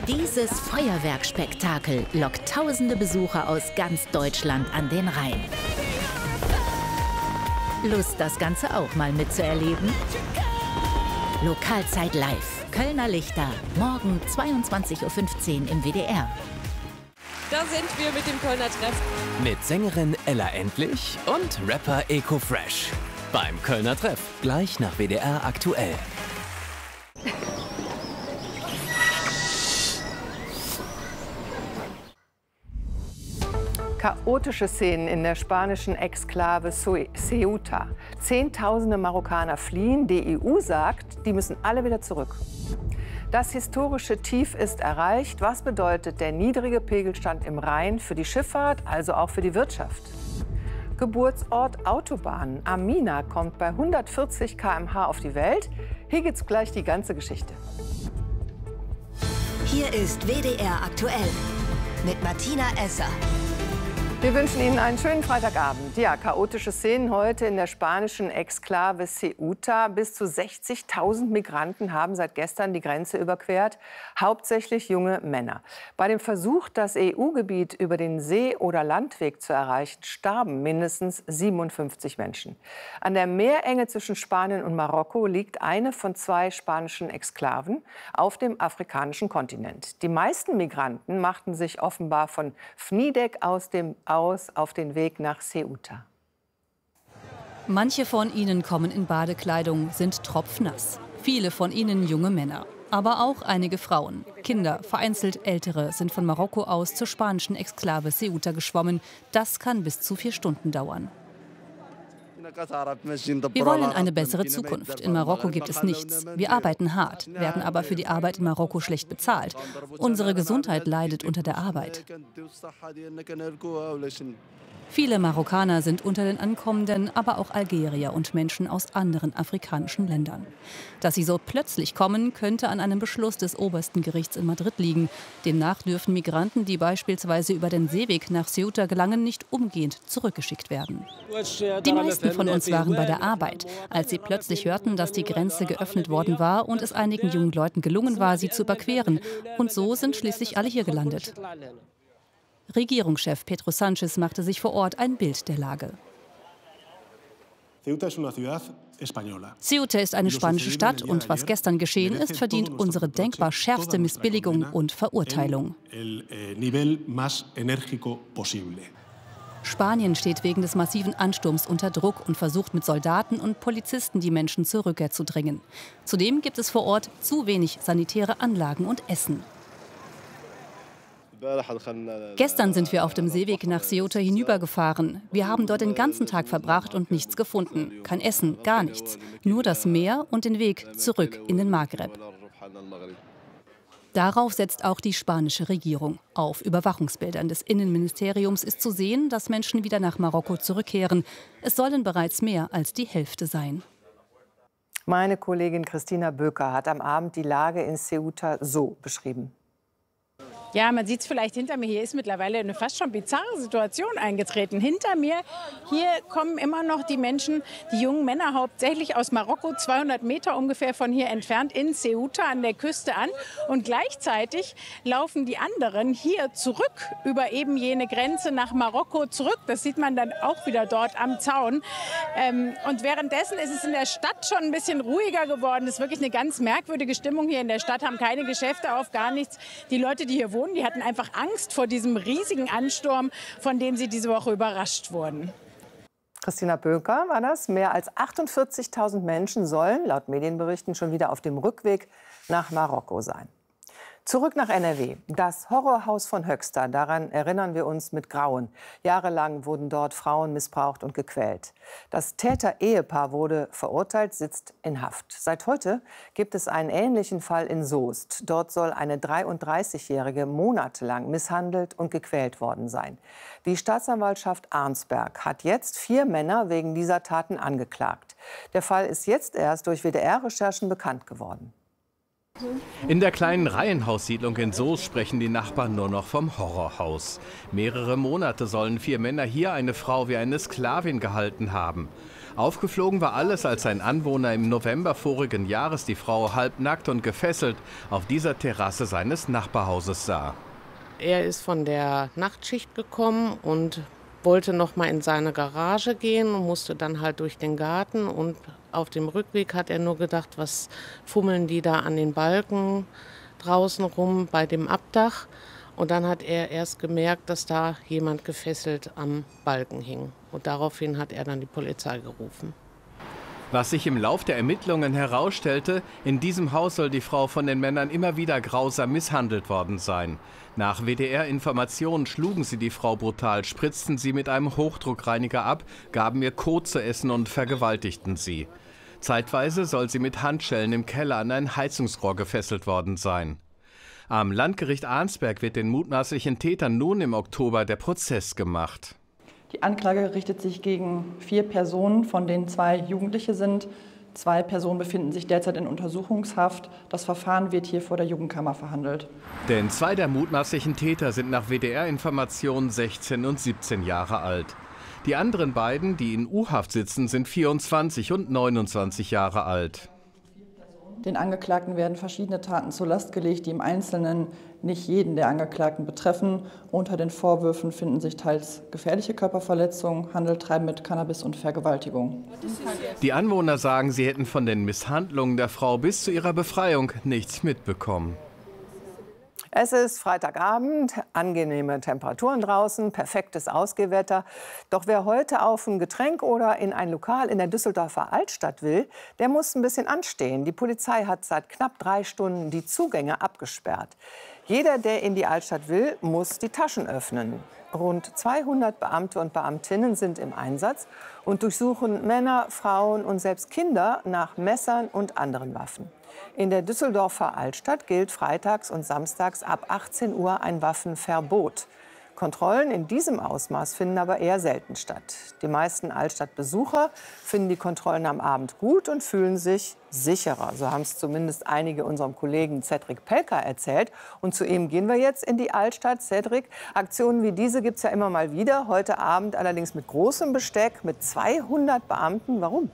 Dieses Feuerwerkspektakel lockt tausende Besucher aus ganz Deutschland an den Rhein. Lust, das Ganze auch mal mitzuerleben? Lokalzeit live. Kölner Lichter. Morgen 22:15 Uhr im WDR. Da sind wir mit dem Kölner Treff. Mit Sängerin Ella Endlich und Rapper Eko Fresh. Beim Kölner Treff. Gleich nach WDR aktuell. Chaotische Szenen in der spanischen Exklave Ceuta. Zehntausende Marokkaner fliehen. Die EU sagt, die müssen alle wieder zurück. Das historische Tief ist erreicht. Was bedeutet der niedrige Pegelstand im Rhein für die Schifffahrt, also auch für die Wirtschaft? Geburtsort Autobahnen. Amina kommt bei 140 km/h auf die Welt. Hier gibt's gleich die ganze Geschichte. Hier ist WDR aktuell mit Martina Esser. Wir wünschen Ihnen einen schönen Freitagabend. Ja, chaotische Szenen heute in der spanischen Exklave Ceuta. Bis zu 60.000 Migranten haben seit gestern die Grenze überquert, hauptsächlich junge Männer. Bei dem Versuch, das EU-Gebiet über den See- oder Landweg zu erreichen, starben mindestens 57 Menschen. An der Meerenge zwischen Spanien und Marokko liegt eine von 2 spanischen Exklaven auf dem afrikanischen Kontinent. Die meisten Migranten machten sich offenbar von Fnidek aus auf den Weg nach Ceuta. Manche von ihnen kommen in Badekleidung, sind tropfnass. Viele von ihnen junge Männer. Aber auch einige Frauen. Kinder, vereinzelt Ältere, sind von Marokko aus zur spanischen Exklave Ceuta geschwommen. Das kann bis zu 4 Stunden dauern. Wir wollen eine bessere Zukunft. In Marokko gibt es nichts. Wir arbeiten hart, werden aber für die Arbeit in Marokko schlecht bezahlt. Unsere Gesundheit leidet unter der Arbeit. Viele Marokkaner sind unter den Ankommenden, aber auch Algerier und Menschen aus anderen afrikanischen Ländern. Dass sie so plötzlich kommen, könnte an einem Beschluss des obersten Gerichts in Madrid liegen. Demnach dürfen Migranten, die beispielsweise über den Seeweg nach Ceuta gelangen, nicht umgehend zurückgeschickt werden. Die meisten von uns waren bei der Arbeit, als sie plötzlich hörten, dass die Grenze geöffnet worden war und es einigen jungen Leuten gelungen war, sie zu überqueren. Und so sind schließlich alle hier gelandet. Regierungschef Pedro Sánchez machte sich vor Ort ein Bild der Lage. Ceuta ist eine spanische Stadt und was gestern geschehen ist, verdient unsere denkbar schärfste Missbilligung und Verurteilung. Spanien steht wegen des massiven Ansturms unter Druck und versucht mit Soldaten und Polizisten die Menschen zur Rückkehr zu drängen. Zudem gibt es vor Ort zu wenig sanitäre Anlagen und Essen. Gestern sind wir auf dem Seeweg nach Ceuta hinübergefahren. Wir haben dort den ganzen Tag verbracht und nichts gefunden. Kein Essen, gar nichts. Nur das Meer und den Weg zurück in den Maghreb. Darauf setzt auch die spanische Regierung. Auf Überwachungsbildern des Innenministeriums ist zu sehen, dass Menschen wieder nach Marokko zurückkehren. Es sollen bereits mehr als die Hälfte sein. Meine Kollegin Christina Böker hat am Abend die Lage in Ceuta so beschrieben. Ja, man sieht es vielleicht hinter mir, hier ist mittlerweile eine fast schon bizarre Situation eingetreten. Hinter mir, hier kommen immer noch die Menschen, die jungen Männer hauptsächlich aus Marokko, 200 Meter ungefähr von hier entfernt in Ceuta an der Küste an. Und gleichzeitig laufen die anderen hier zurück über eben jene Grenze nach Marokko zurück. Das sieht man dann auch wieder dort am Zaun. Und währenddessen ist es in der Stadt schon ein bisschen ruhiger geworden. Es ist wirklich eine ganz merkwürdige Stimmung hier in der Stadt, haben keine Geschäfte auf, gar nichts. Die Leute, die hier wohnen, die hatten einfach Angst vor diesem riesigen Ansturm, von dem sie diese Woche überrascht wurden. Christina Böker war das. Mehr als 48.000 Menschen sollen, laut Medienberichten, schon wieder auf dem Rückweg nach Marokko sein. Zurück nach NRW. Das Horrorhaus von Höxter, daran erinnern wir uns mit Grauen. Jahrelang wurden dort Frauen missbraucht und gequält. Das Täter-Ehepaar wurde verurteilt, sitzt in Haft. Seit heute gibt es einen ähnlichen Fall in Soest. Dort soll eine 33-Jährige monatelang misshandelt und gequält worden sein. Die Staatsanwaltschaft Arnsberg hat jetzt 4 Männer wegen dieser Taten angeklagt. Der Fall ist jetzt erst durch WDR-Recherchen bekannt geworden. In der kleinen Reihenhaussiedlung in Soest sprechen die Nachbarn nur noch vom Horrorhaus. Mehrere Monate sollen 4 Männer hier eine Frau wie eine Sklavin gehalten haben. Aufgeflogen war alles, als ein Anwohner im November vorigen Jahres die Frau halbnackt und gefesselt auf dieser Terrasse seines Nachbarhauses sah. Er ist von der Nachtschicht gekommen und wollte noch mal in seine Garage gehen und musste dann halt durch den Garten. Und auf dem Rückweg hat er nur gedacht, was fummeln die da an den Balken draußen rum bei dem Abdach. Und dann hat er erst gemerkt, dass da jemand gefesselt am Balken hing. Und daraufhin hat er dann die Polizei gerufen. Was sich im Lauf der Ermittlungen herausstellte, in diesem Haus soll die Frau von den Männern immer wieder grausam misshandelt worden sein. Nach WDR-Informationen schlugen sie die Frau brutal, spritzten sie mit einem Hochdruckreiniger ab, gaben ihr Kot zu essen und vergewaltigten sie. Zeitweise soll sie mit Handschellen im Keller an ein Heizungsrohr gefesselt worden sein. Am Landgericht Arnsberg wird den mutmaßlichen Tätern nun im Oktober der Prozess gemacht. Die Anklage richtet sich gegen 4 Personen, von denen 2 Jugendliche sind. 2 Personen befinden sich derzeit in Untersuchungshaft. Das Verfahren wird hier vor der Jugendkammer verhandelt. Denn 2 der mutmaßlichen Täter sind nach WDR-Informationen 16 und 17 Jahre alt. Die anderen beiden, die in U-Haft sitzen, sind 24 und 29 Jahre alt. Den Angeklagten werden verschiedene Taten zur Last gelegt, die im Einzelnen nicht jeden der Angeklagten betreffen. Unter den Vorwürfen finden sich teils gefährliche Körperverletzung, Handel, Treiben mit Cannabis und Vergewaltigung. Die Anwohner sagen, sie hätten von den Misshandlungen der Frau bis zu ihrer Befreiung nichts mitbekommen. Es ist Freitagabend, angenehme Temperaturen draußen, perfektes Ausgehwetter. Doch wer heute auf ein Getränk oder in ein Lokal in der Düsseldorfer Altstadt will, der muss ein bisschen anstehen. Die Polizei hat seit knapp 3 Stunden die Zugänge abgesperrt. Jeder, der in die Altstadt will, muss die Taschen öffnen. Rund 200 Beamte und Beamtinnen sind im Einsatz und durchsuchen Männer, Frauen und selbst Kinder nach Messern und anderen Waffen. In der Düsseldorfer Altstadt gilt freitags und samstags ab 18 Uhr ein Waffenverbot. Kontrollen in diesem Ausmaß finden aber eher selten statt. Die meisten Altstadtbesucher finden die Kontrollen am Abend gut und fühlen sich sicherer. So haben es zumindest einige unserem Kollegen Cedric Pelker erzählt. Und zu ihm gehen wir jetzt in die Altstadt. Cedric, Aktionen wie diese gibt es ja immer mal wieder. Heute Abend allerdings mit großem Besteck, mit 200 Beamten. Warum?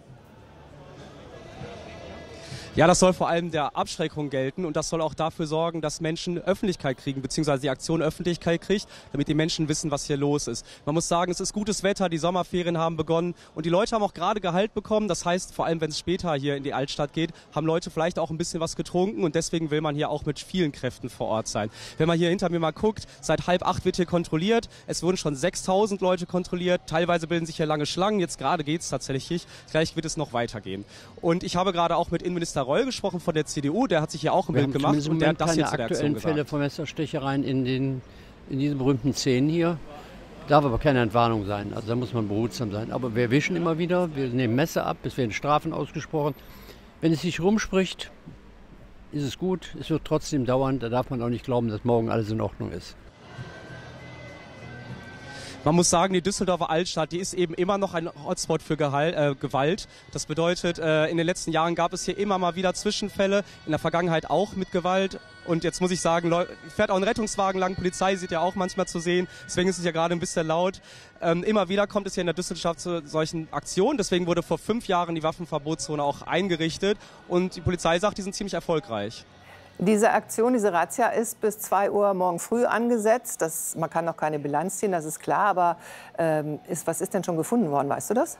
Ja, das soll vor allem der Abschreckung gelten und das soll auch dafür sorgen, dass Menschen Öffentlichkeit kriegen, beziehungsweise die Aktion Öffentlichkeit kriegt, damit die Menschen wissen, was hier los ist. Man muss sagen, es ist gutes Wetter, die Sommerferien haben begonnen und die Leute haben auch gerade Gehalt bekommen. Das heißt, vor allem wenn es später hier in die Altstadt geht, haben Leute vielleicht auch ein bisschen was getrunken und deswegen will man hier auch mit vielen Kräften vor Ort sein. Wenn man hier hinter mir mal guckt, seit 7:30 wird hier kontrolliert. Es wurden schon 6.000 Leute kontrolliert. Teilweise bilden sich hier lange Schlangen. Jetzt gerade geht es tatsächlich. Gleich wird es noch weitergehen. Und ich habe gerade auch mit Innenminister Reul gesprochen von der CDU, der hat sich ja auch ein Bild gemacht und der hat das jetzt zu der Aktion gesagt. Fälle von Messerstichereien in diesen berühmten Szenen hier. Darf aber keine Entwarnung sein, also da muss man behutsam sein. Aber wir erwischen immer wieder, wir nehmen Messer ab, es werden Strafen ausgesprochen. Wenn es sich rumspricht, ist es gut, es wird trotzdem dauern, da darf man auch nicht glauben, dass morgen alles in Ordnung ist. Man muss sagen, die Düsseldorfer Altstadt, die ist eben immer noch ein Hotspot für Gewalt. Das bedeutet, in den letzten Jahren gab es hier immer mal wieder Zwischenfälle, in der Vergangenheit auch mit Gewalt. Und jetzt muss ich sagen, fährt auch ein Rettungswagen lang, Polizei sieht ja auch manchmal zu sehen, deswegen ist es ja gerade ein bisschen laut. Immer wieder kommt es hier in der Düsseldorf zu solchen Aktionen, deswegen wurde vor 5 Jahren die Waffenverbotszone auch eingerichtet und die Polizei sagt, die sind ziemlich erfolgreich. Diese Aktion, diese Razzia ist bis 2 Uhr morgen früh angesetzt. Man kann noch keine Bilanz ziehen, das ist klar. Aber was ist denn schon gefunden worden, weißt du das?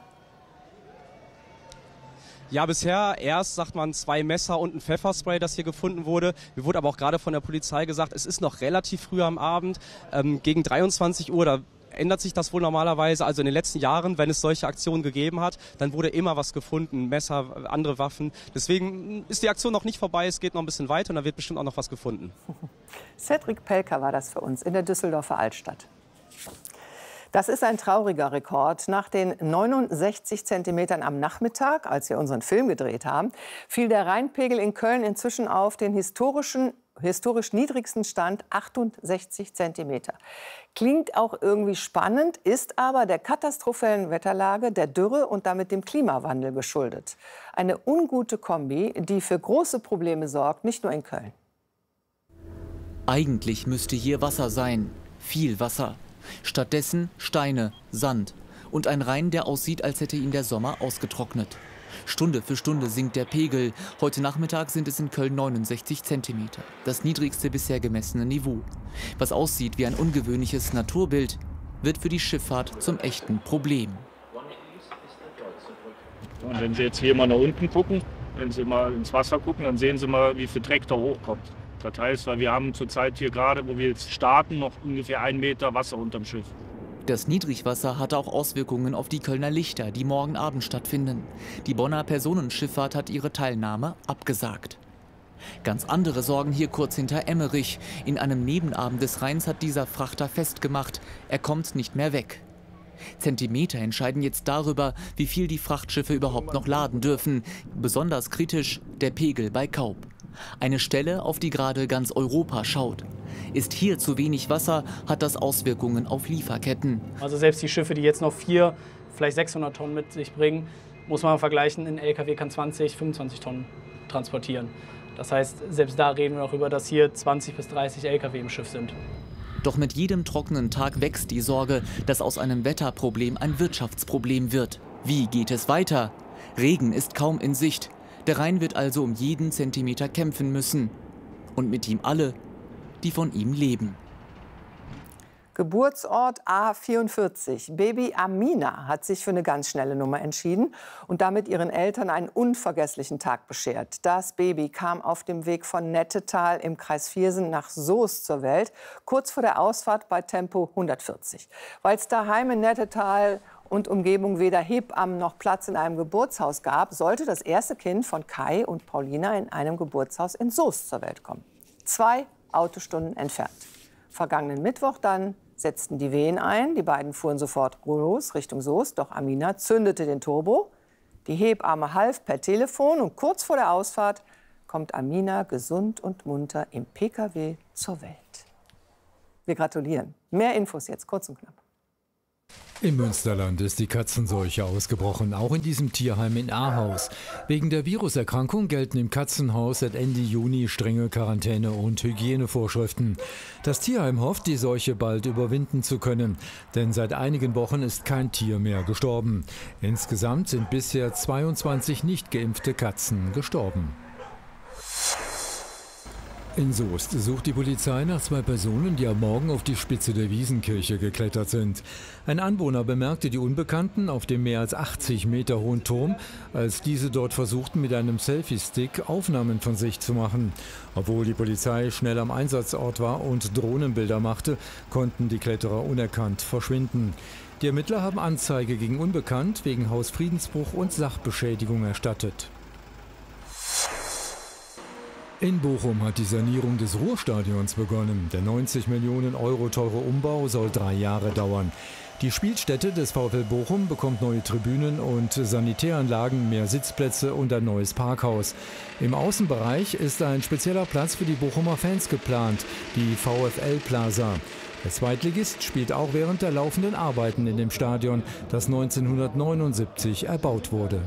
Ja, bisher erst, sagt man, 2 Messer und ein Pfefferspray, das hier gefunden wurde. Mir wurde aber auch gerade von der Polizei gesagt, es ist noch relativ früh am Abend, gegen 23 Uhr, da ändert sich das wohl normalerweise. Also in den letzten Jahren, wenn es solche Aktionen gegeben hat, dann wurde immer was gefunden, Messer, andere Waffen. Deswegen ist die Aktion noch nicht vorbei, es geht noch ein bisschen weiter und da wird bestimmt auch noch was gefunden. Cedric Pelker war das für uns in der Düsseldorfer Altstadt. Das ist ein trauriger Rekord. Nach den 69 Zentimetern am Nachmittag, als wir unseren Film gedreht haben, fiel der Rheinpegel in Köln inzwischen auf den historisch niedrigsten Stand 68 Zentimeter. Klingt auch irgendwie spannend, ist aber der katastrophalen Wetterlage, der Dürre und damit dem Klimawandel geschuldet. Eine ungute Kombi, die für große Probleme sorgt, nicht nur in Köln. Eigentlich müsste hier Wasser sein, viel Wasser. Stattdessen Steine, Sand Und ein Rhein, der aussieht, als hätte ihn der Sommer ausgetrocknet. Stunde für Stunde sinkt der Pegel. Heute Nachmittag sind es in Köln 69 Zentimeter. Das niedrigste bisher gemessene Niveau. Was aussieht wie ein ungewöhnliches Naturbild, wird für die Schifffahrt zum echten Problem. Und wenn Sie jetzt hier mal nach unten gucken, wenn Sie mal ins Wasser gucken, dann sehen Sie mal, wie viel Dreck da hochkommt. Das heißt, weil wir haben zurzeit hier gerade, wo wir jetzt starten, noch ungefähr 1 Meter Wasser unterm Schiff. Das Niedrigwasser hatte auch Auswirkungen auf die Kölner Lichter, die morgen Abend stattfinden. Die Bonner Personenschifffahrt hat ihre Teilnahme abgesagt. Ganz andere Sorgen hier kurz hinter Emmerich. In einem Nebenabend des Rheins hat dieser Frachter festgemacht, er kommt nicht mehr weg. Zentimeter entscheiden jetzt darüber, wie viel die Frachtschiffe überhaupt noch laden dürfen. Besonders kritisch der Pegel bei Kaub. Eine Stelle, auf die gerade ganz Europa schaut. Ist hier zu wenig Wasser, hat das Auswirkungen auf Lieferketten. Also selbst die Schiffe, die jetzt noch 4, vielleicht 600 Tonnen mit sich bringen, muss man vergleichen, ein LKW kann 20, 25 Tonnen transportieren. Das heißt, selbst da reden wir noch über, dass hier 20 bis 30 LKW im Schiff sind. Doch mit jedem trockenen Tag wächst die Sorge, dass aus einem Wetterproblem ein Wirtschaftsproblem wird. Wie geht es weiter? Regen ist kaum in Sicht. Der Rhein wird also um jeden Zentimeter kämpfen müssen. Und mit ihm alle, die von ihm leben. Geburtsort A44. Baby Amina hat sich für eine ganz schnelle Nummer entschieden und damit ihren Eltern einen unvergesslichen Tag beschert. Das Baby kam auf dem Weg von Nettetal im Kreis Viersen nach Soest zur Welt, kurz vor der Ausfahrt bei Tempo 140. Weil es daheim in Nettetal und Umgebung weder Hebammen noch Platz in einem Geburtshaus gab, sollte das erste Kind von Kai und Paulina in einem Geburtshaus in Soest zur Welt kommen. 2 Autostunden entfernt. Vergangenen Mittwoch dann setzten die Wehen ein. Die beiden fuhren sofort los Richtung Soest. Doch Amina zündete den Turbo. Die Hebamme half per Telefon. Und kurz vor der Ausfahrt kommt Amina gesund und munter im PKW zur Welt. Wir gratulieren. Mehr Infos jetzt, kurz und knapp. Im Münsterland ist die Katzenseuche ausgebrochen, auch in diesem Tierheim in Ahaus. Wegen der Viruserkrankung gelten im Katzenhaus seit Ende Juni strenge Quarantäne- und Hygienevorschriften. Das Tierheim hofft, die Seuche bald überwinden zu können, denn seit einigen Wochen ist kein Tier mehr gestorben. Insgesamt sind bisher 22 nicht geimpfte Katzen gestorben. In Soest sucht die Polizei nach 2 Personen, die am Morgen auf die Spitze der Wiesenkirche geklettert sind. Ein Anwohner bemerkte die Unbekannten auf dem mehr als 80 Meter hohen Turm, als diese dort versuchten, mit einem Selfie-Stick Aufnahmen von sich zu machen. Obwohl die Polizei schnell am Einsatzort war und Drohnenbilder machte, konnten die Kletterer unerkannt verschwinden. Die Ermittler haben Anzeige gegen Unbekannt wegen Hausfriedensbruch und Sachbeschädigung erstattet. In Bochum hat die Sanierung des Ruhrstadions begonnen. Der 90 Millionen Euro teure Umbau soll 3 Jahre dauern. Die Spielstätte des VfL Bochum bekommt neue Tribünen und Sanitäranlagen, mehr Sitzplätze und ein neues Parkhaus. Im Außenbereich ist ein spezieller Platz für die Bochumer Fans geplant, die VfL Plaza. Der Zweitligist spielt auch während der laufenden Arbeiten in dem Stadion, das 1979 erbaut wurde.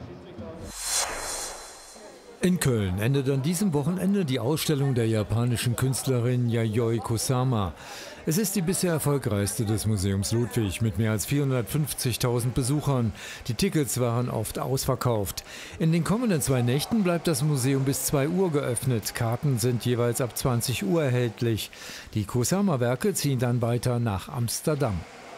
In Köln endet an diesem Wochenende die Ausstellung der japanischen Künstlerin Yayoi Kusama. Es ist die bisher erfolgreichste des Museums Ludwig mit mehr als 450.000 Besuchern. Die Tickets waren oft ausverkauft. In den kommenden 2 Nächten bleibt das Museum bis 2 Uhr geöffnet. Karten sind jeweils ab 20 Uhr erhältlich. Die Kusama-Werke ziehen dann weiter nach Amsterdam.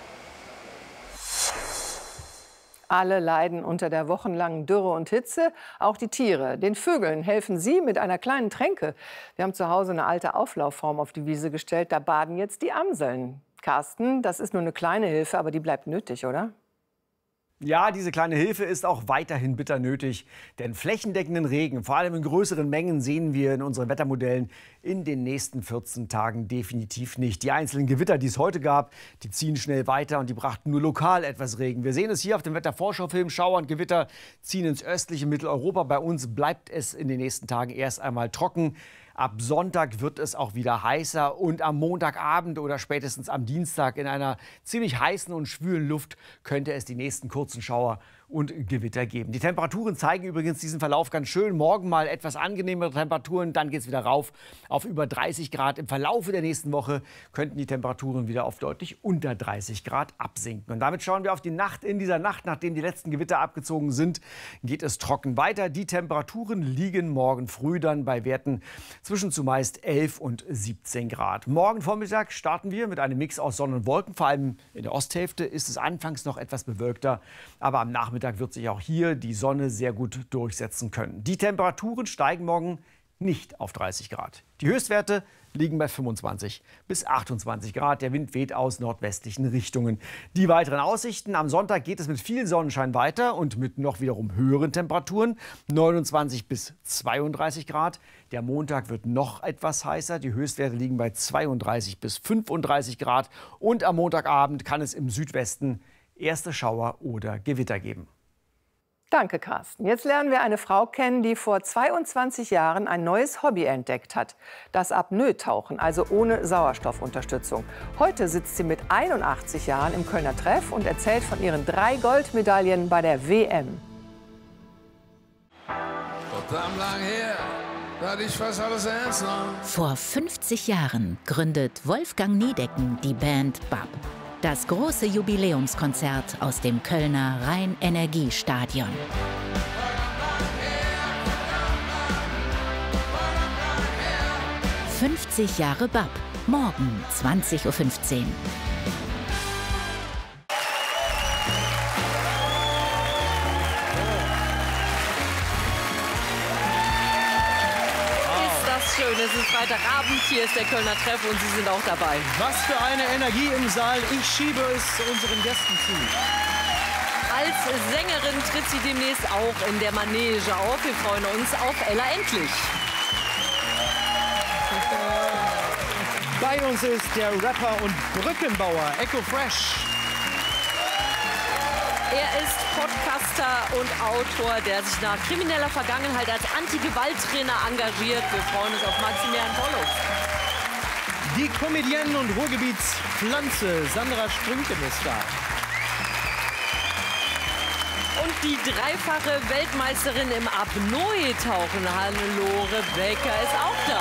Alle leiden unter der wochenlangen Dürre und Hitze, auch die Tiere. Den Vögeln helfen sie mit einer kleinen Tränke. Wir haben zu Hause eine alte Auflaufform auf die Wiese gestellt, da baden jetzt die Amseln. Carsten, das ist nur eine kleine Hilfe, aber die bleibt nötig, oder? Ja, diese kleine Hilfe ist auch weiterhin bitter nötig. Denn flächendeckenden Regen, vor allem in größeren Mengen, sehen wir in unseren Wettermodellen in den nächsten 14 Tagen definitiv nicht. Die einzelnen Gewitter, die es heute gab, die ziehen schnell weiter und die brachten nur lokal etwas Regen. Wir sehen es hier auf dem Wettervorschaufilm. Schauer und Gewitter ziehen ins östliche Mitteleuropa. Bei uns bleibt es in den nächsten Tagen erst einmal trocken. Ab Sonntag wird es auch wieder heißer und am Montagabend oder spätestens am Dienstag in einer ziemlich heißen und schwülen Luft könnte es die nächsten kurzen Schauer und Gewitter geben. Die Temperaturen zeigen übrigens diesen Verlauf ganz schön. Morgen mal etwas angenehmere Temperaturen, dann geht es wieder rauf auf über 30 Grad. Im Verlauf der nächsten Woche könnten die Temperaturen wieder auf deutlich unter 30 Grad absinken. Und damit schauen wir auf die Nacht. In dieser Nacht, nachdem die letzten Gewitter abgezogen sind, geht es trocken weiter. Die Temperaturen liegen morgen früh dann bei Werten zwischen zumeist 11 und 17 Grad. Morgen Vormittag starten wir mit einem Mix aus Sonne und Wolken. Vor allem in der Osthälfte ist es anfangs noch etwas bewölkter, aber am Nachmittag wird sich auch hier die Sonne sehr gut durchsetzen können. Die Temperaturen steigen morgen nicht auf 30 Grad. Die Höchstwerte liegen bei 25 bis 28 Grad. Der Wind weht aus nordwestlichen Richtungen. Die weiteren Aussichten: Am Sonntag geht es mit viel Sonnenschein weiter und mit noch wiederum höheren Temperaturen, 29 bis 32 Grad. Der Montag wird noch etwas heißer. Die Höchstwerte liegen bei 32 bis 35 Grad. Und am Montagabend kann es im Südwesten erste Schauer oder Gewitter geben. Danke, Carsten. Jetzt lernen wir eine Frau kennen, die vor 22 Jahren ein neues Hobby entdeckt hat. Das Apnoe-Tauchen, also ohne Sauerstoffunterstützung. Heute sitzt sie mit 81 Jahren im Kölner Treff und erzählt von ihren 3 Goldmedaillen bei der WM. Verdammt lang her, da hatte ich fast alles ernst genommen. Vor 50 Jahren gründet Wolfgang Niedecken die Band BAP. Das große Jubiläumskonzert aus dem Kölner Rhein-Energie-Stadion. 50 Jahre BAP. Morgen 20:15 Uhr. Schön, es ist Freitagabend, hier ist der Kölner Treff und Sie sind auch dabei. Was für eine Energie im Saal, ich schiebe es unseren Gästen zu. Als Sängerin tritt sie demnächst auch in der Manege auf. Wir freuen uns auf Ella Endlich. Bei uns ist der Rapper und Brückenbauer Echo Fresh. Er ist Podcaster und Autor, der sich nach krimineller Vergangenheit als Anti-Gewalt-Trainer engagiert. Wir freuen uns auf Maximilian Pollux. Die Comedienne und Ruhrgebietspflanze Sandra Strünken ist da. Und die dreifache Weltmeisterin im Apnoe-Tauchen, Hannelore Becker, ist auch da.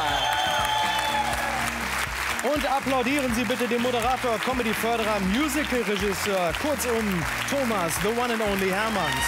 Und applaudieren Sie bitte den Moderator, Comedy-Förderer, Musical-Regisseur, kurzum Thomas, the one and only Hermanns.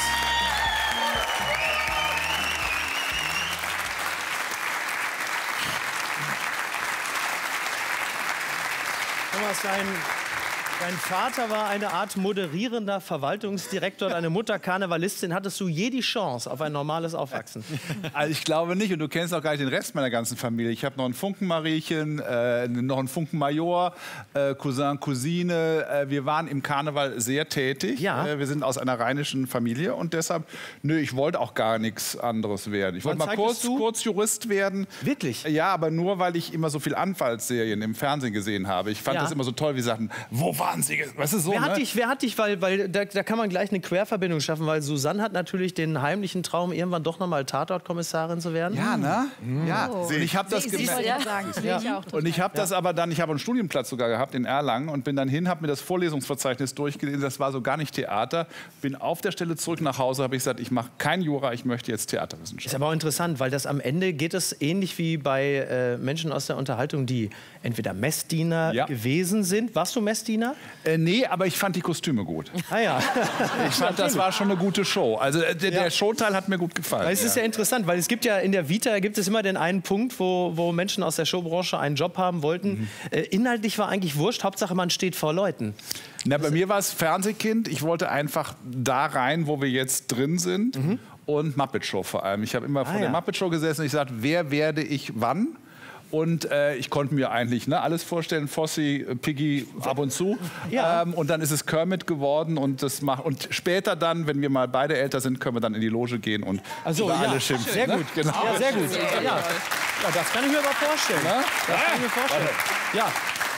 Thomas, dein Vater war eine Art moderierender Verwaltungsdirektor, deine Mutter Karnevalistin. Hattest du je die Chance auf ein normales Aufwachsen? Also ich glaube nicht, und du kennst auch gar nicht den Rest meiner ganzen Familie. Ich habe noch ein Funkenmariechen, noch ein Funkenmajor, Cousin, Cousine. Wir waren im Karneval sehr tätig. Ja. Wir sind aus einer rheinischen Familie und deshalb, ich wollte auch gar nichts anderes werden. Ich wollte mal kurz Jurist werden. Wirklich? Ja, aber nur, weil ich immer so viel Anwaltsserien im Fernsehen gesehen habe. Ich fand das immer so toll, wie sie sagten, wo waren Sie? Was ist so, wer hat dich, weil da kann man gleich eine Querverbindung schaffen, weil Susanne hat natürlich den heimlichen Traum, irgendwann doch noch mal Tatortkommissarin zu werden. Ja, ne? Ja. Und ich habe das Und ich habe das aber dann, ich habe einen Studienplatz sogar gehabt in Erlangen und bin dann hin, habe mir das Vorlesungsverzeichnis durchgelesen. Das war so gar nicht Theater. Bin auf der Stelle zurück nach Hause, habe ich gesagt, ich mache kein Jura, ich möchte jetzt Theaterwissenschaft. Ist aber auch interessant, weil das am Ende geht es ähnlich wie bei Menschen aus der Unterhaltung, die entweder Messdiener gewesen sind. Warst du Messdiener? Nee, aber ich fand die Kostüme gut. Ah ja. Ich fand, das war schon eine gute Show. Also der Showteil hat mir gut gefallen. Weil es ist ja interessant, weil es gibt ja in der Vita gibt es immer den einen Punkt, wo Menschen aus der Showbranche einen Job haben wollten. Inhaltlich war eigentlich wurscht, Hauptsache man steht vor Leuten. Na, bei mir war es Fernsehkind. Ich wollte einfach da rein, wo wir jetzt drin sind. Und Muppet Show vor allem. Ich habe immer vor der Muppet Show gesessen und ich gesagt, wer werde ich wann? Und ich konnte mir eigentlich alles vorstellen, Fossi, Piggy ab und zu. Ja. Und dann ist es Kermit geworden und später dann, wenn wir mal beide älter sind, können wir dann in die Loge gehen und über alle schimpfen. Sehr gut, genau. Ja, sehr gut. Ja, das kann ich mir aber vorstellen. Ja? Das kann ich mir vorstellen. Ja.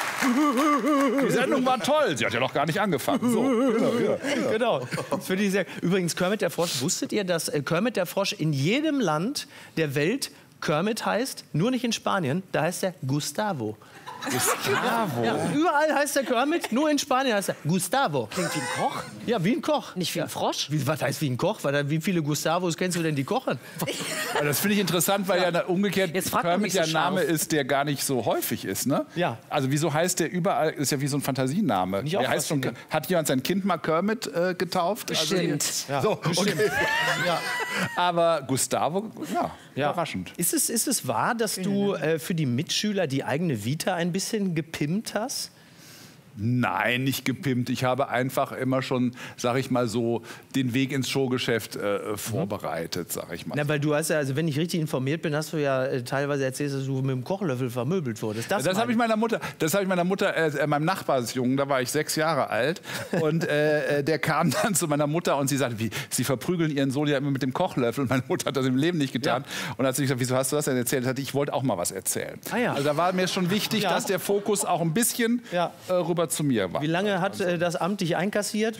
Die Sendung war toll. Sie hat ja noch gar nicht angefangen. So. Genau. Das finde ich sehr. Übrigens, Kermit der Frosch, wusstet ihr, dass Kermit der Frosch in jedem Land der Welt Kermit heißt, nur nicht in Spanien, da heißt er Gustavo. Gustavo? Ja, überall heißt der Kermit, nur in Spanien heißt er Gustavo. Klingt wie ein Koch. Ja, wie ein Koch. Nicht wie ein Frosch. Was heißt wie ein Koch? Wie viele Gustavos kennst du denn, die kochen? Das finde ich interessant, weil ja umgekehrt Kermit so der Name ist, der gar nicht so häufig ist. Ne? Ja. Also wieso heißt der überall, ist ja wie so ein Fantasiename. Der heißt schon, hat jemand sein Kind mal Kermit getauft? Bestimmt. Also, so, okay. Ja. Aber Gustavo, überraschend. Ist es wahr, dass du für die Mitschüler die eigene Vita ein bisschen gepimpt hast? Nein, nicht gepimpt. Ich habe einfach immer schon, sag ich mal so, den Weg ins Showgeschäft vorbereitet, sag ich mal. Na, weil du hast ja, also wenn ich richtig informiert bin, hast du ja teilweise erzählt, dass du mit dem Kochlöffel vermöbelt wurdest. Das habe ich meiner Mutter, meinem Nachbarsjungen, da war ich 6 Jahre alt und der kam dann zu meiner Mutter und sie sagte, Sie verprügeln Ihren Sohn ja immer mit dem Kochlöffel und meine Mutter hat das im Leben nicht getan. Ja. Und hat sie gesagt, wieso hast du das denn erzählt? Ich wollte auch mal was erzählen. Ah, ja. Also da war mir schon wichtig, dass der Fokus auch ein bisschen rüber zu mir war. Wie lange hat das Amt dich einkassiert?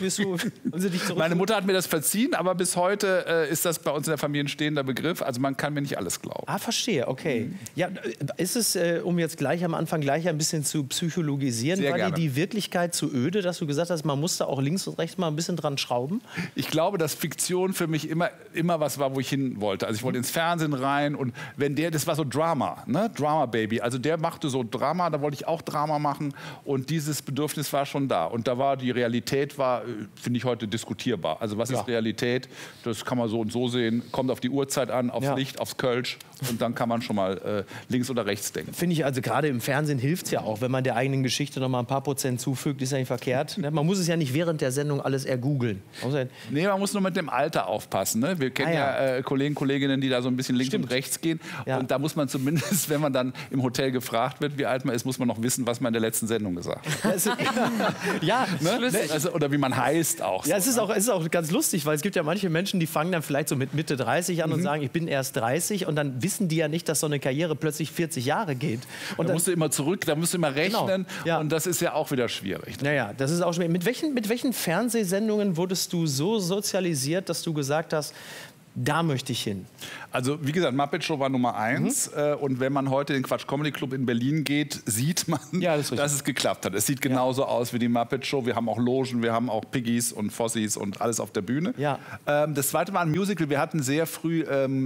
Meine Mutter hat mir das verziehen, aber bis heute ist das bei uns in der Familie ein stehender Begriff. Also man kann mir nicht alles glauben. Ah, verstehe, okay. Ja, ist es, um jetzt gleich am Anfang ein bisschen zu psychologisieren, war dir die Wirklichkeit zu öde, dass du gesagt hast, man musste auch links und rechts mal ein bisschen dran schrauben? Ich glaube, dass Fiktion für mich immer was war, wo ich hin wollte. Also ich wollte ins Fernsehen rein und das war so Drama, ne? Drama Baby. Also der machte so Drama, da wollte ich auch Drama machen und dieses Bedürfnis war schon da. Und da war die Realität, finde ich heute diskutierbar. Also was ist Realität? Das kann man so und so sehen. Kommt auf die Uhrzeit an, aufs Licht, aufs Kölsch. Und dann kann man schon mal links oder rechts denken. Finde ich, also gerade im Fernsehen hilft es ja auch, wenn man der eigenen Geschichte noch mal ein paar Prozent zufügt, ist ja nicht verkehrt. Man muss es ja nicht während der Sendung alles ergoogeln. Nee, man muss nur mit dem Alter aufpassen. Ne? Wir kennen Kollegen, Kolleginnen, die da so ein bisschen links und rechts gehen. Ja. Und da muss man zumindest, wenn man dann im Hotel gefragt wird, wie alt man ist, muss man noch wissen, was man in der letzten Sendung gesagt hat. Ja, ne? Also, oder wie man heißt auch. Ja, es ist auch ganz lustig, weil es gibt ja manche Menschen, die fangen dann vielleicht so mit Mitte 30 an und sagen, ich bin erst 30 und dann wissen die ja nicht, dass so eine Karriere plötzlich 40 Jahre geht. Und da musst du immer zurück, da musst du immer rechnen und das ist ja auch wieder schwierig. Naja, das ist auch schwierig. Mit welchen Fernsehsendungen wurdest du so sozialisiert, dass du gesagt hast, da möchte ich hin? Also wie gesagt, Muppet Show war Nummer 1 und wenn man heute in den Quatsch Comedy Club in Berlin geht, sieht man, dass es geklappt hat. Es sieht genauso aus wie die Muppet Show. Wir haben auch Logen, wir haben auch Piggies und Fossies und alles auf der Bühne. Ja. Das zweite war ein Musical. Wir hatten sehr früh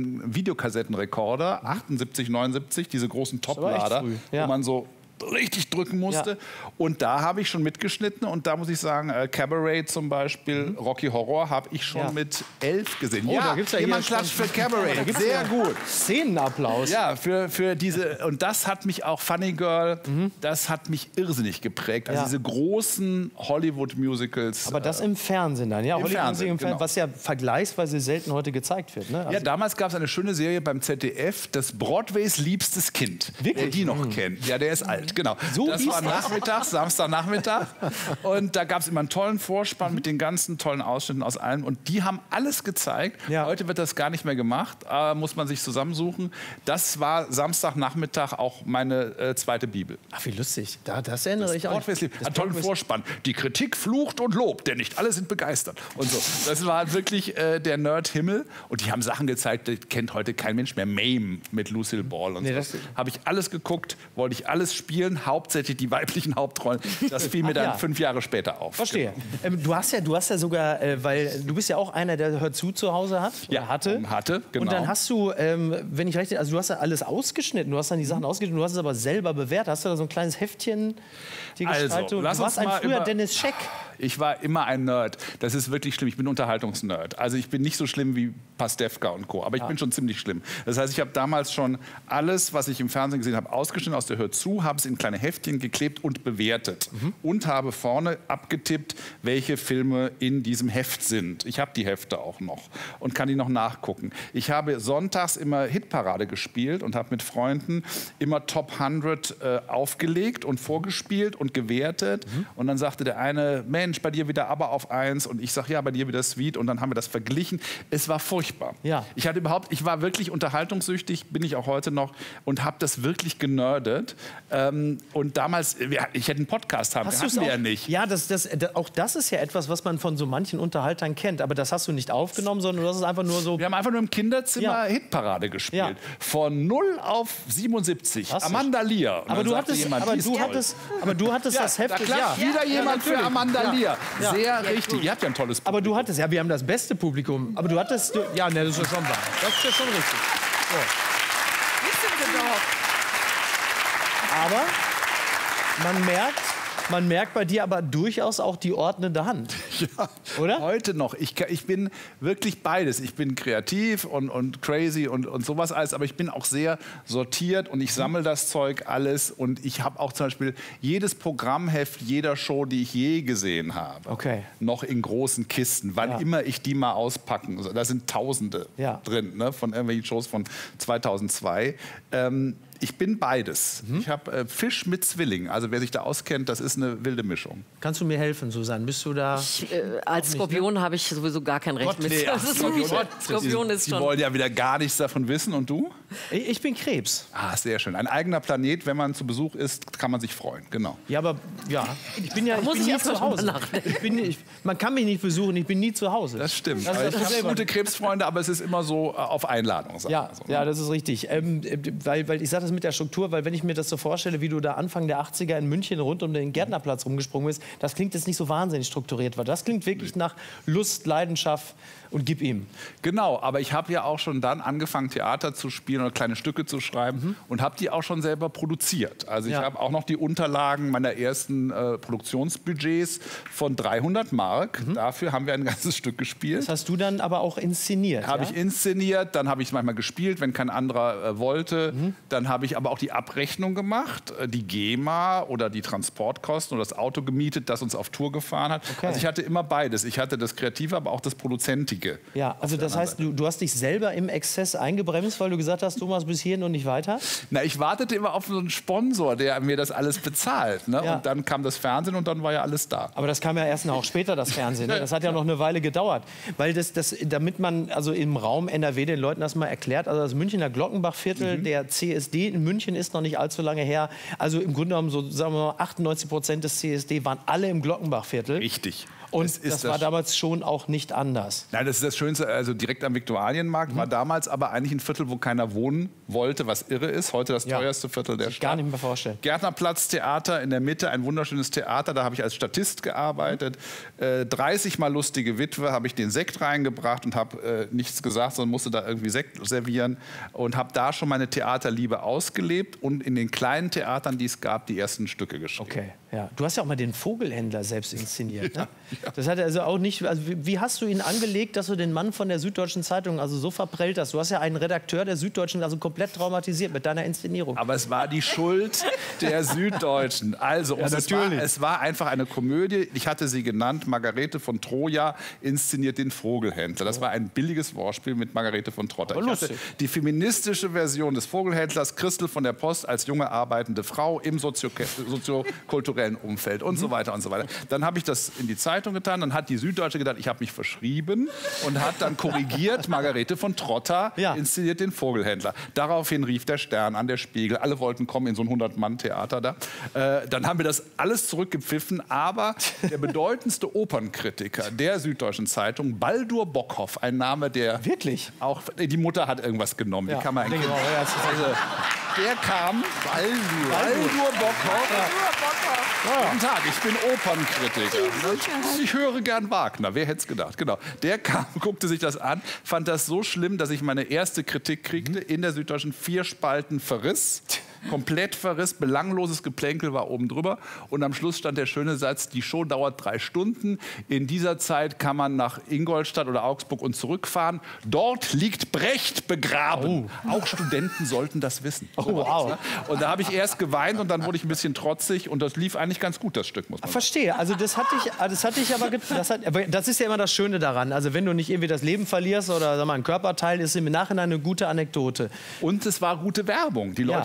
Videokassettenrekorder, 78, 79, diese großen Toplader, wo man so richtig drücken musste. Ja. Und da habe ich schon mitgeschnitten und da muss ich sagen, Cabaret zum Beispiel, Rocky Horror habe ich schon mit 11 gesehen. Oh, da gibt's ja jemand klatscht für Cabaret. Sehr gut. Szenenapplaus. Ja, für diese, und das hat mich auch, Funny Girl, das hat mich irrsinnig geprägt. Also diese großen Hollywood-Musicals. Aber das im Fernsehen dann, ja? Im Fernsehen, genau. Was ja vergleichsweise selten heute gezeigt wird. Ne? Also ja, damals gab es eine schöne Serie beim ZDF, das Broadways liebstes Kind. Wirklich? Wer die noch kennt. Ja, der ist alt. Genau. So das war nachmittags, Samstagnachmittag. Und da gab es immer einen tollen Vorspann mit den ganzen tollen Ausschnitten aus allem. Und die haben alles gezeigt. Ja. Heute wird das gar nicht mehr gemacht. Muss man sich zusammensuchen. Das war Samstagnachmittag auch meine zweite Bibel. Ach, wie lustig. Das erinnere ich auch. Einen tollen Vorspann. Die Kritik flucht und lobt, denn nicht alle sind begeistert. Und so. Das war wirklich der Nerd-Himmel. Und die haben Sachen gezeigt, die kennt heute kein Mensch mehr. Mame mit Lucille Ball und so. Habe ich alles geguckt, wollte ich alles spielen. Hauptsächlich die weiblichen Hauptrollen. Das fiel mir dann 5 Jahre später auf. Verstehe. Du hast ja sogar, weil du bist ja auch einer, der Hört zu Hause hat. Ja, hatte, genau. Und dann hast du, wenn ich recht, also du hast ja alles ausgeschnitten, du hast dann die Sachen ausgeschnitten, du hast es aber selber bewertet. Hast du da so ein kleines Heftchen dir gestaltet? Du warst früher Dennis Scheck. Ich war immer ein Nerd. Das ist wirklich schlimm. Ich bin Unterhaltungsnerd. Also ich bin nicht so schlimm wie Pastewka und Co. Aber ich bin schon ziemlich schlimm. Das heißt, ich habe damals schon alles, was ich im Fernsehen gesehen habe, ausgeschnitten aus der Hör zu, habe es in kleine Heftchen geklebt und bewertet. Und habe vorne abgetippt, welche Filme in diesem Heft sind. Ich habe die Hefte auch noch und kann die noch nachgucken. Ich habe sonntags immer Hitparade gespielt und habe mit Freunden immer Top 100 aufgelegt und vorgespielt und gewertet. Und dann sagte der eine, Mensch, Mensch, bei dir wieder aber auf 1 und ich sage, ja, bei dir wieder Sweet und dann haben wir das verglichen. Es war furchtbar. Ja. Ich war wirklich unterhaltungssüchtig, bin ich auch heute noch und habe das wirklich genördet. Und damals, ich hätte einen Podcast haben, hatten wir ja nicht. Ja, auch das ist ja etwas, was man von so manchen Unterhaltern kennt. Aber das hast du nicht aufgenommen, sondern das ist einfach nur so... Wir haben einfach nur im Kinderzimmer Hitparade gespielt. Ja. Von 0 auf 77. Amanda Lear. Aber du hattest das Heft. Da klatscht wieder jemand für Amanda Lear. Sehr richtig. Ihr habt ja ein tolles Publikum. Aber du hattest, wir haben das beste Publikum. Aber du hattest, das ist ja schon wahr. Das ist ja schon richtig. So. Aber man merkt bei dir aber durchaus auch die ordnende Hand. Ja, oder? Heute noch. Ich bin wirklich beides. Ich bin kreativ und crazy und sowas alles, aber ich bin auch sehr sortiert und ich sammle das Zeug alles und ich habe auch zum Beispiel jedes Programmheft jeder Show, die ich je gesehen habe, noch in großen Kisten, wann immer ich die mal auspacken. Da sind Tausende drin, ne, von irgendwelchen Shows von 2002. Ich bin beides. Ich habe Fisch mit Zwilling. Also wer sich da auskennt, das ist eine wilde Mischung. Kannst du mir helfen, Susanne? Bist du da? Als Skorpion habe ich sowieso gar kein Recht mit. Skorpion ist schon... Sie wollen ja wieder gar nichts davon wissen. Und du? Ich bin Krebs. Ah, sehr schön. Ein eigener Planet, wenn man zu Besuch ist, kann man sich freuen. Genau. Ja, aber ich bin nie zu Hause. Man kann mich nicht besuchen, ich bin nie zu Hause. Das stimmt. Ich habe gute Krebsfreunde, aber es ist immer so auf Einladung. Ja, das ist richtig. Weil ich sage das mit der Struktur, weil wenn ich mir das so vorstelle, wie du da Anfang der 80er in München rund um den Gärtnerplatz rumgesprungen bist, das klingt jetzt nicht so wahnsinnig strukturiert, weil das klingt wirklich nach Lust, Leidenschaft und gib ihm. Genau, aber ich habe ja auch schon dann angefangen, Theater zu spielen oder kleine Stücke zu schreiben und habe die auch schon selber produziert. Also ich habe auch noch die Unterlagen meiner ersten Produktionsbudgets von 300 Mark. Dafür haben wir ein ganzes Stück gespielt. Das hast du dann aber auch inszeniert? Habe ich inszeniert, dann habe ich es manchmal gespielt, wenn kein anderer wollte. Dann habe ich aber auch die Abrechnung gemacht, die GEMA oder die Transportkosten oder das Auto gemietet, das uns auf Tour gefahren hat. Also ich hatte immer beides. Ich hatte das Kreative, aber auch das Produzentige. Ja, also das heißt, du hast dich selber im Exzess eingebremst, weil du gesagt hast, Thomas, bis hierhin und nicht weiter? Na, ich wartete immer auf so einen Sponsor, der mir das alles bezahlt. Ne? Und dann kam das Fernsehen und dann war ja alles da. Aber das kam ja erst noch später, das Fernsehen. Ne? Das hat ja noch eine Weile gedauert. Weil damit man also im Raum NRW den Leuten das mal erklärt, also das Münchner Glockenbachviertel, der CSD in München ist noch nicht allzu lange her. Also im Grunde genommen, so sagen wir mal, 98% des CSD waren alle im Glockenbachviertel. Richtig. Und das war damals schon auch nicht anders. Nein, das ist das Schönste, also direkt am Viktualienmarkt war damals aber eigentlich ein Viertel, wo keiner wohnen wollte, was irre ist. Heute das teuerste Viertel der Stadt. Gar nicht mehr vorstellen. Gärtnerplatz, Theater in der Mitte, ein wunderschönes Theater, da habe ich als Statist gearbeitet. 30 Mal lustige Witwe, habe ich den Sekt reingebracht und habe nichts gesagt, sondern musste da irgendwie Sekt servieren und habe da schon meine Theaterliebe ausgelebt und in den kleinen Theatern, die es gab, die ersten Stücke geschrieben. Okay, ja. Du hast ja auch mal den Vogelhändler selbst inszeniert, ne? Das hat er also auch nicht. Also wie hast du ihn angelegt, dass du den Mann von der Süddeutschen Zeitung also so verprellt hast? Du hast ja einen Redakteur der Süddeutschen also komplett traumatisiert mit deiner Inszenierung. Aber es war die Schuld der Süddeutschen. Also es war einfach eine Komödie. Ich hatte sie genannt, Margarete von Troja inszeniert den Vogelhändler. Das war ein billiges Wortspiel mit Margarete von Trotter. Ich hatte die feministische Version des Vogelhändlers, Christel von der Post als junge arbeitende Frau im soziokulturellen Umfeld und so weiter und so weiter. Dann habe ich das in die Zeitung getan. Dann hat die Süddeutsche gedacht, ich habe mich verschrieben und hat dann korrigiert, Margarete von Trotter inszeniert den Vogelhändler. Daraufhin rief der Stern an, der Spiegel. Alle wollten kommen in so ein 100-Mann-Theater da. Dann haben wir das alles zurückgepfiffen, aber der bedeutendste Opernkritiker der Süddeutschen Zeitung, Baldur Bockhoff, ein Name, der wirklich auch, die Mutter hat irgendwas genommen, die kann man eigentlich der kam, Baldur Bockhoff. Guten Tag, ich bin Opernkritiker. Ich höre gern Wagner, wer hätte es gedacht? Genau. Der kam, guckte sich das an, fand das so schlimm, dass ich meine erste Kritik kriegte, in der Süddeutschen 4 Spalten verriss. Komplett verriss, belangloses Geplänkel war oben drüber. Und am Schluss stand der schöne Satz, die Show dauert 3 Stunden. In dieser Zeit kann man nach Ingolstadt oder Augsburg und zurückfahren. Dort liegt Brecht begraben. Auch Studenten sollten das wissen. Wow. Und da habe ich erst geweint und dann wurde ich ein bisschen trotzig. Und das lief eigentlich ganz gut, das Stück, muss man sagen. Verstehe. Also das hatte ich aber das ist ja immer das Schöne daran. Also wenn du nicht irgendwie das Leben verlierst oder sag mal, ein Körperteil, ist im Nachhinein eine gute Anekdote. Und es war gute Werbung. Die Leute wollten natürlich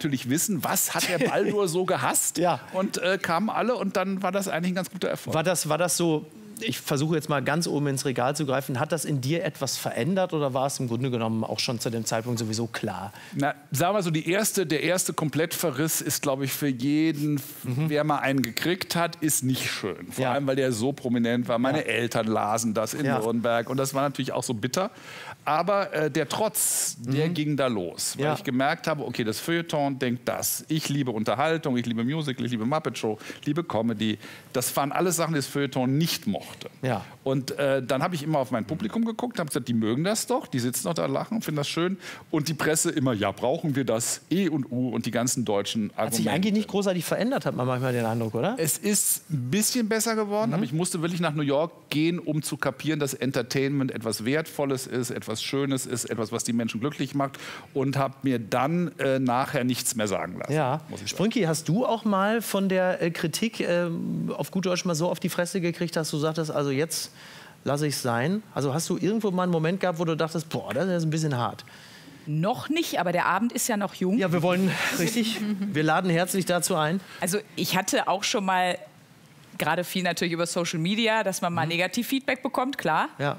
natürlich wissen, was hat der Baldur so gehasst. Und kamen alle und dann war das eigentlich ein ganz guter Erfolg. War das so, ich versuche jetzt mal ganz oben ins Regal zu greifen, hat das in dir etwas verändert oder war es im Grunde genommen auch schon zu dem Zeitpunkt sowieso klar? Na, sagen wir so, der erste Komplettverriss ist, glaube ich, für jeden, wer mal einen gekriegt hat, ist nicht schön. Vor allem, weil der so prominent war. Meine Eltern lasen das in Nürnberg und das war natürlich auch so bitter. Aber der Trotz, der ging da los, weil ich gemerkt habe, okay, das Feuilleton denkt das. Ich liebe Unterhaltung, ich liebe Musical, ich liebe Muppet Show, ich liebe Comedy. Das waren alles Sachen, die das Feuilleton nicht mochte. Und dann habe ich immer auf mein Publikum geguckt, habe gesagt, die mögen das doch, die sitzen doch da, lachen, finden das schön. Und die Presse immer, ja, brauchen wir das, E und U und die ganzen deutschen Argumente. Hat sich eigentlich nicht großartig verändert, hat man manchmal den Eindruck, oder? Es ist ein bisschen besser geworden, aber ich musste wirklich nach New York gehen, um zu kapieren, dass Entertainment etwas Wertvolles ist, etwas Schönes ist, etwas, was die Menschen glücklich macht und habe mir dann nachher nichts mehr sagen lassen. Ja. Sprünki, hast du auch mal von der Kritik auf gut Deutsch mal so auf die Fresse gekriegt, dass du sagtest, also jetzt lasse ich es sein? Also hast du irgendwo mal einen Moment gehabt, wo du dachtest, boah, das ist ein bisschen hart? Noch nicht, aber der Abend ist ja noch jung. Ja, wir wollen, richtig, wir laden herzlich dazu ein. Also ich hatte auch schon mal, gerade viel natürlich über Social Media, dass man mal Negativfeedback bekommt, klar. Ja.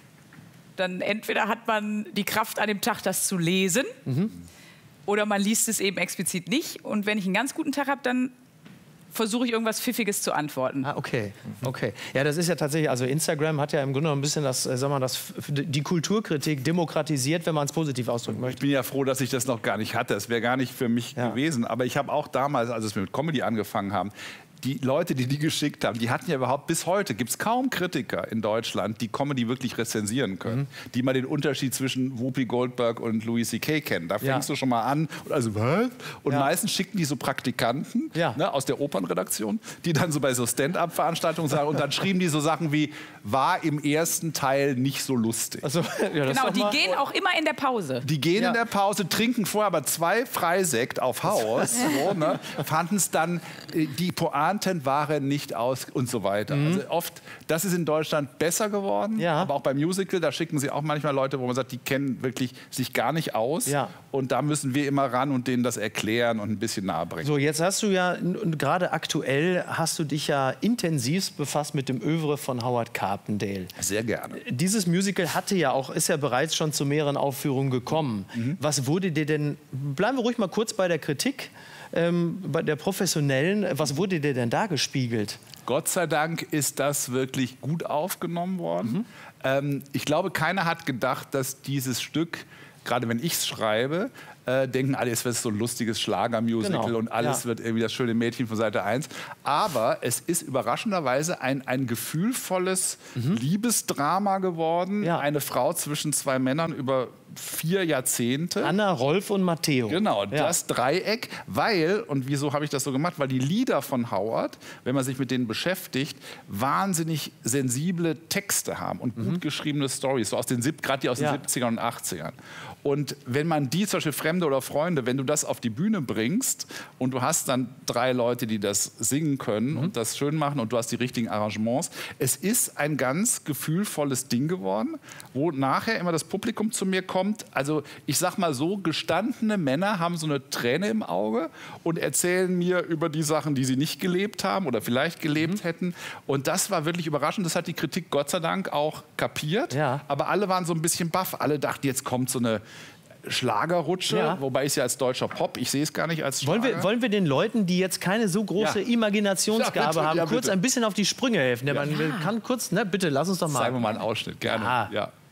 Dann entweder hat man die Kraft an dem Tag, das zu lesen, oder man liest es eben explizit nicht. Und wenn ich einen ganz guten Tag habe, dann versuche ich irgendwas Pfiffiges zu antworten. Ah, okay. Ja, das ist ja tatsächlich, also Instagram hat ja im Grunde noch ein bisschen die Kulturkritik demokratisiert, wenn man es positiv ausdrücken möchte. Ich bin ja froh, dass ich das noch gar nicht hatte. Es wäre gar nicht für mich gewesen. Aber ich habe auch damals, als wir mit Comedy angefangen haben, die Leute, die geschickt haben, die hatten ja überhaupt, bis heute gibt es kaum Kritiker in Deutschland, die Comedy wirklich rezensieren können. Die mal den Unterschied zwischen Whoopi Goldberg und Louis C.K. kennen. Da fängst du schon mal an. Und also, was? Und meistens schicken die so Praktikanten aus der Opernredaktion, die dann so bei so Stand-up-Veranstaltungen sagen, und dann schrieben die so Sachen wie, war im ersten Teil nicht so lustig. Also, genau, die gehen auch immer in der Pause. Die gehen in der Pause, trinken vorher aber 2 Freisekt auf Haus, fanden es dann, die Pointe waren nicht aus und so weiter. Also oft, das ist in Deutschland besser geworden, aber auch beim Musical, da schicken sie auch manchmal Leute, wo man sagt, die kennen wirklich sich gar nicht aus und da müssen wir immer ran und denen das erklären und ein bisschen nahe bringen. So, jetzt hast du ja, und gerade aktuell hast du dich ja intensivst befasst mit dem Œuvre von Howard Carpendale. Sehr gerne. Dieses Musical ist ja bereits schon zu mehreren Aufführungen gekommen. Was wurde dir denn, bleiben wir ruhig mal kurz bei der Kritik, bei der professionellen, was wurde dir denn da gespiegelt? Gott sei Dank ist das wirklich gut aufgenommen worden. Ich glaube, keiner hat gedacht, dass dieses Stück, gerade wenn ich es schreibe, denken alle, es wird so ein lustiges Schlagermusical und alles wird irgendwie das schöne Mädchen von Seite 1. Aber es ist überraschenderweise ein gefühlvolles Liebesdrama geworden. Eine Frau zwischen 2 Männern über 4 Jahrzehnte. Anna, Rolf und Matteo. Genau, das Dreieck, weil, und wieso habe ich das so gemacht, weil die Lieder von Howard, wenn man sich mit denen beschäftigt, wahnsinnig sensible Texte haben und gut geschriebene Storys, so gerade die aus den 70ern und 80ern. Und wenn man die, zum Beispiel Fremde oder Freunde, wenn du das auf die Bühne bringst und du hast dann 3 Leute, die das singen können und das schön machen und du hast die richtigen Arrangements, es ist ein ganz gefühlvolles Ding geworden, wo nachher immer das Publikum zu mir kommt. Also ich sag mal so, gestandene Männer haben so eine Träne im Auge und erzählen mir über die Sachen, die sie nicht gelebt haben oder vielleicht gelebt hätten. Und das war wirklich überraschend. Das hat die Kritik Gott sei Dank auch kapiert. Aber alle waren so ein bisschen baff. Alle dachten, jetzt kommt so eine Schlagerrutsche, wobei ich es ja als deutscher Pop, ich sehe es gar nicht als Schlager. Wollen wir den Leuten, die jetzt keine so große Imaginationsgabe haben, kurz ein bisschen auf die Sprünge helfen? Man kann kurz, bitte, lass uns doch mal. Zeigen wir mal einen Ausschnitt, gerne. Ja.